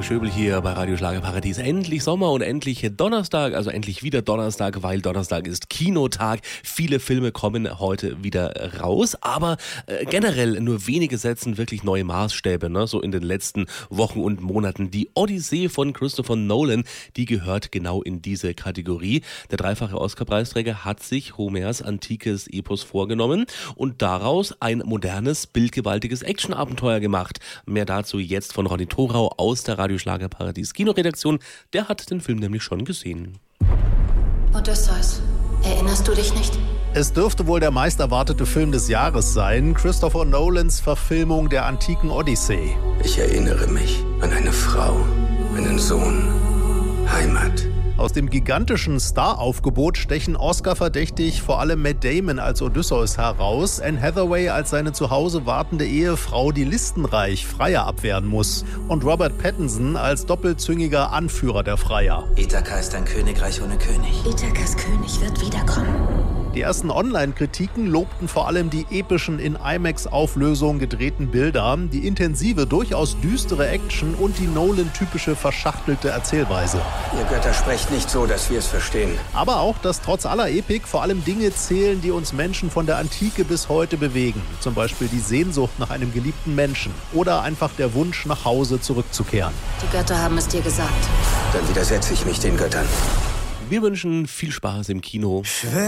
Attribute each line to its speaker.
Speaker 1: Schöbel hier bei Radio Schlagerparadies. Endlich Sommer und endlich Donnerstag, also endlich wieder Donnerstag, weil Donnerstag ist Kinotag. Viele Filme kommen heute wieder raus, aber generell nur wenige setzen wirklich neue Maßstäbe, ne? So in den letzten Wochen und Monaten. Die Odyssee von Christopher Nolan, die gehört genau in diese Kategorie. Der dreifache Oscar-Preisträger hat sich Homers antikes Epos vorgenommen und daraus ein modernes, bildgewaltiges Action-Abenteuer gemacht. Mehr dazu jetzt von Ronny Thorau aus der Radio Schlagerparadies Kinoredaktion. Der hat den Film nämlich schon gesehen.
Speaker 2: Odysseus, erinnerst du dich nicht?
Speaker 3: Es dürfte wohl der meist erwartete Film des Jahres sein, Christopher Nolans Verfilmung der antiken Odyssee.
Speaker 4: Ich erinnere mich an eine Frau, einen Sohn, Heimat.
Speaker 3: Aus dem gigantischen Star-Aufgebot stechen Oscar-verdächtig vor allem Matt Damon als Odysseus heraus, Anne Hathaway als seine zu Hause wartende Ehefrau, die listenreich Freier abwehren muss, und Robert Pattinson als doppelzüngiger Anführer der Freier.
Speaker 5: Ithaka ist ein Königreich ohne König.
Speaker 2: Ithakas König wird wiederkommen.
Speaker 3: Die ersten Online-Kritiken lobten vor allem die epischen in IMAX-Auflösung gedrehten Bilder, die intensive, durchaus düstere Action und die Nolan-typische verschachtelte Erzählweise.
Speaker 4: Ihr Götter sprecht nicht so, dass wir es verstehen.
Speaker 3: Aber auch, dass trotz aller Epik vor allem Dinge zählen, die uns Menschen von der Antike bis heute bewegen. Zum Beispiel die Sehnsucht nach einem geliebten Menschen oder einfach der Wunsch, nach Hause zurückzukehren.
Speaker 2: Die Götter haben es dir gesagt.
Speaker 4: Dann widersetze ich mich den Göttern.
Speaker 1: Wir wünschen viel Spaß im Kino.